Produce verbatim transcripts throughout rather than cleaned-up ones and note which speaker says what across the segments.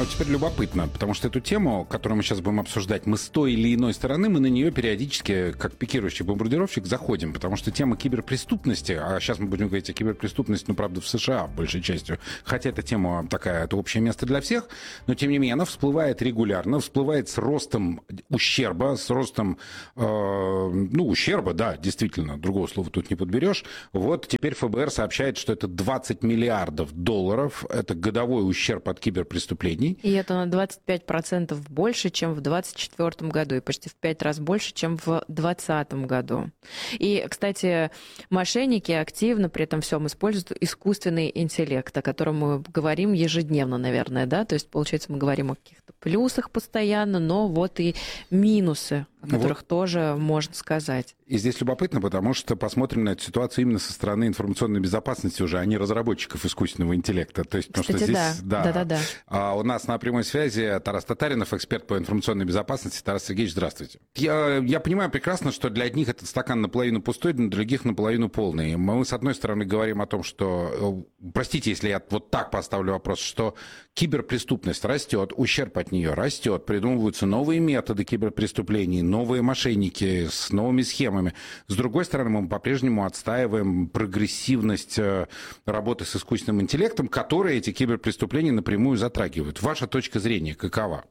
Speaker 1: А вот теперь любопытно, потому что эту тему, которую мы сейчас будем обсуждать, мы с той или иной стороны, мы на нее периодически, как пикирующий бомбардировщик, заходим, потому что тема киберпреступности, а сейчас мы будем говорить о киберпреступности, ну, правда, в США, большей частью, хотя эта тема такая, это общее место для всех, но, тем не менее, она всплывает регулярно, всплывает с ростом ущерба, с ростом, э, ну, ущерба, да, действительно, другого слова тут не подберешь. Вот теперь ФБР сообщает, что это двадцать миллиардов долларов, это годовой ущерб от киберпреступлений.
Speaker 2: И это на двадцать пять процентов больше, чем в двадцать четвёртом году, и почти в пять раз больше, чем в двадцатом году. И, кстати, мошенники активно при этом всем используют искусственный интеллект, о котором мы говорим ежедневно, наверное, да? То есть, получается, мы говорим о каких-то плюсах постоянно, но вот и минусы, о которых вот тоже можно сказать.
Speaker 1: И здесь любопытно, потому что посмотрим на эту ситуацию именно со стороны информационной безопасности уже, а не разработчиков искусственного интеллекта. То есть, потому
Speaker 2: Кстати,
Speaker 1: что здесь,
Speaker 2: да. Да, да, да.
Speaker 1: А у нас на прямой связи Тарас Татаринов, эксперт по информационной безопасности. Тарас Сергеевич, здравствуйте. Я, я понимаю прекрасно, что для одних этот стакан наполовину пустой, для других наполовину полный. Мы, с одной стороны, говорим о том, что, простите, если я вот так поставлю вопрос, что киберпреступность растет, ущерб от нее растет, придумываются новые методы киберпреступлений, новые мошенники с новыми схемами. С другой стороны, мы по-прежнему отстаиваем прогрессивность работы с искусственным интеллектом, которая эти киберпреступления напрямую затрагивает. Ваша точка зрения какова?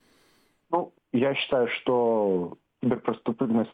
Speaker 3: Ну, я считаю, что киберпреступность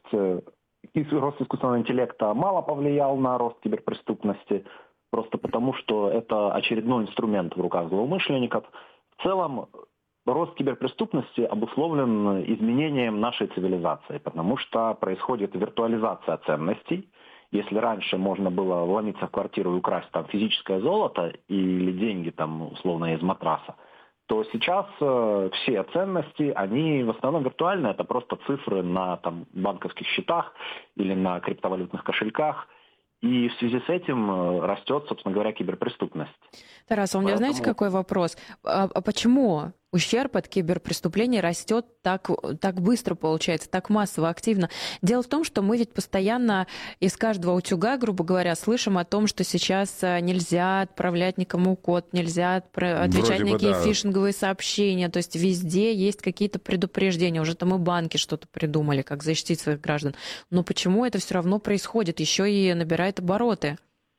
Speaker 3: и рост искусственного интеллекта мало повлиял на рост киберпреступности, просто потому, что это очередной инструмент в руках злоумышленников. В целом, рост киберпреступности обусловлен изменением нашей цивилизации, потому что происходит виртуализация ценностей. Если раньше можно было вломиться в квартиру и украсть там физическое золото или деньги там условно из матраса, то сейчас э, все ценности, они в основном виртуальные, это просто цифры на там, банковских счетах или на криптовалютных кошельках. И в связи с этим растет, собственно говоря, киберпреступность.
Speaker 2: Тарас, а у меня, Поэтому... знаете, какой вопрос? А, а почему ущерб от киберпреступлений растет так, так быстро, получается, так массово, активно? Дело в том, что мы ведь постоянно из каждого утюга, грубо говоря, слышим о том, что сейчас нельзя отправлять никому код, нельзя отвечать на какие да. фишинговые сообщения. То есть везде есть какие-то предупреждения. Уже там и банки что-то придумали, как защитить своих граждан. Но почему это все равно происходит? Еще и набирает обороты.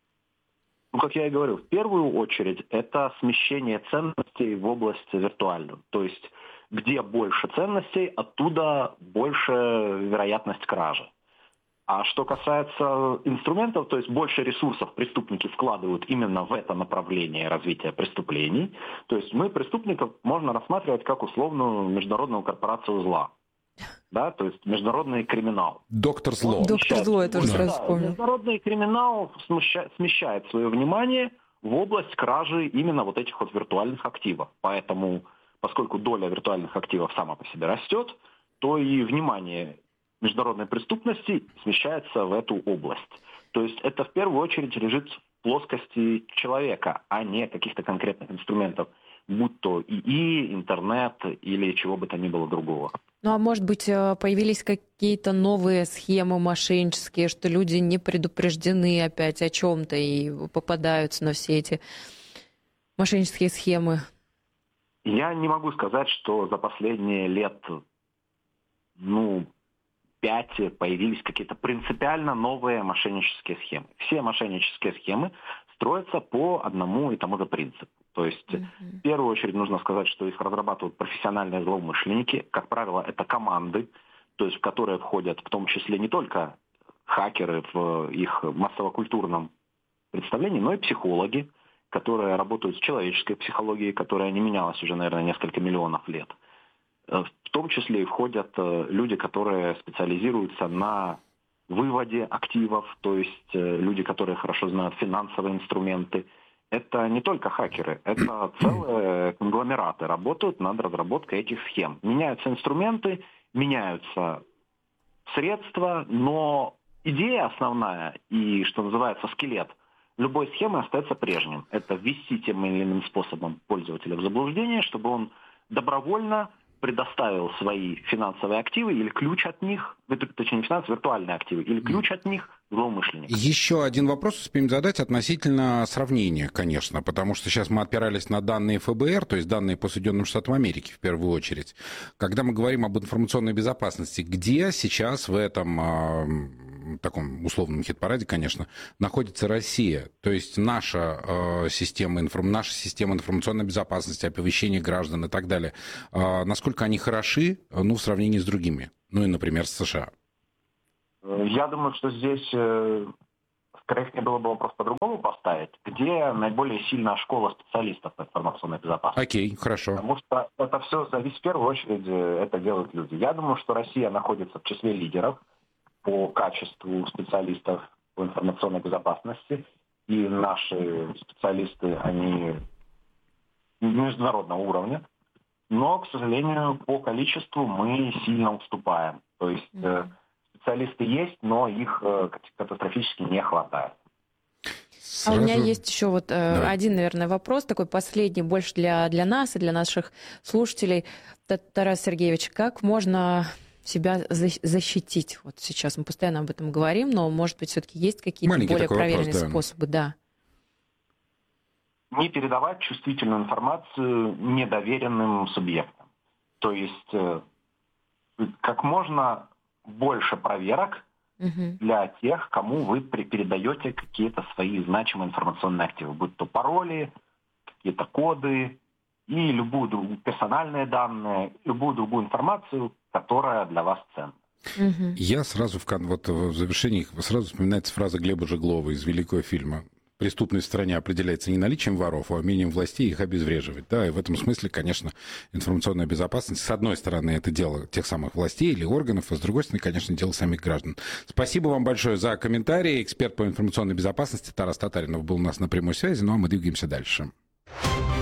Speaker 3: Ну, как я и говорю, в первую очередь это смещение ценностей в область виртуальную. То есть, где больше ценностей, оттуда больше вероятность кражи. А что касается инструментов, то есть больше ресурсов преступники вкладывают именно в это направление развития преступлений. То есть мы преступников можно рассматривать как условную международную корпорацию зла. Да, то есть международный криминал.
Speaker 1: Доктор Зло.
Speaker 2: Он Доктор Зло, я тоже да. сразу вспомнил.
Speaker 3: Международный криминал смещает, смещает свое внимание в область кражи именно вот этих вот виртуальных активов. Поэтому, поскольку доля виртуальных активов сама по себе растет, то и внимание международной преступности смещается в эту область. То есть это в первую очередь лежит в плоскости человека, а не каких-то конкретных инструментов, будь то ИИ, интернет или чего бы то ни было другого.
Speaker 2: Ну, а может быть, появились какие-то новые схемы мошеннические, что люди не предупреждены опять о чем-то и попадаются на все эти мошеннические схемы?
Speaker 3: Я не могу сказать, что за последние лет, ну, пять появились какие-то принципиально новые мошеннические схемы. Все мошеннические схемы строятся по одному и тому же принципу. То есть, mm-hmm. в первую очередь нужно сказать, что их разрабатывают профессиональные злоумышленники. Как правило, это команды, то есть в которые входят в том числе не только хакеры в их массово-культурном представлении, но и психологи, которые работают с человеческой психологией, которая не менялась уже, наверное, несколько миллионов лет. В том числе и входят люди, которые специализируются на выводе активов, то есть люди, которые хорошо знают финансовые инструменты. Это не только хакеры, это целые конгломераты работают над разработкой этих схем. Меняются инструменты, меняются средства, но идея основная и, что называется, скелет любой схемы остается прежним. Это ввести тем или иным способом пользователя в заблуждение, чтобы он добровольно предоставил свои финансовые активы или ключ от них, точнее не финансовые, виртуальные активы, или ключ от них злоумышленников.
Speaker 1: Еще один вопрос успеем задать относительно сравнения, конечно, потому что сейчас мы опирались на данные эф бэ эр, то есть данные по Соединенным Штатам Америки в первую очередь. Когда мы говорим об информационной безопасности, где сейчас в этом э, таком условном хит-параде, конечно, находится Россия? То есть наша, э, система, информ... наша система информационной безопасности, оповещения граждан и так далее, э, насколько они хороши, ну, в сравнении с другими, ну и, например, с США?
Speaker 3: Я думаю, что здесь э, корректнее было бы вопрос по-другому поставить. Где наиболее сильная школа специалистов по информационной безопасности?
Speaker 1: Окей, хорошо.
Speaker 3: Потому что это все зависит, в первую очередь, это делают люди. Я думаю, что Россия находится в числе лидеров по качеству специалистов по информационной безопасности. И наши специалисты, они международного уровня. Но, к сожалению, по количеству мы сильно уступаем. То есть... Mm-hmm. Специалисты есть, но их э, катастрофически не хватает.
Speaker 2: Сразу... А у меня есть еще вот э, да. один, наверное, вопрос, такой последний, больше для, для нас и для наших слушателей. Тарас Сергеевич, как можно себя защитить? Вот сейчас мы постоянно об этом говорим, но, может быть, все-таки есть какие-то Маленький более проверенные вопрос, да. способы? Да.
Speaker 3: Не передавать чувствительную информацию недоверенным субъектам. То есть э, как можно... больше проверок угу. для тех, кому вы передаете какие-то свои значимые информационные активы, будь то пароли, какие-то коды и любую другую персональные данные, любую другую информацию, которая для вас ценна.
Speaker 1: Угу. Я сразу в, вот, в завершении сразу вспоминается фраза Глеба Жеглова из великого фильма. Преступность в стране определяется не наличием воров, а умением властей их обезвреживать. Да, и в этом смысле, конечно, информационная безопасность, с одной стороны, это дело тех самых властей или органов, а с другой стороны, конечно, дело самих граждан. Спасибо вам большое за комментарии. Эксперт по информационной безопасности Тарас Татаринов был у нас на прямой связи, ну а мы двигаемся дальше.